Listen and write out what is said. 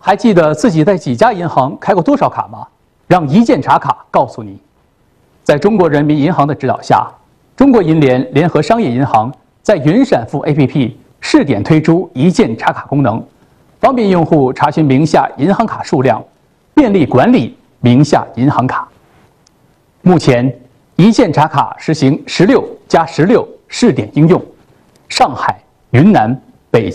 还记得自己在几家银行开过多少卡吗？让一键查卡告诉你。在中国人民银行的指导下，中国银联联合商业银行在云闪付 APP 试点推出一键查卡功能，方便用户查询名下银行卡数量，便利管理名下银行卡。目前，一键查卡实行16+16试点应用，上海、云南、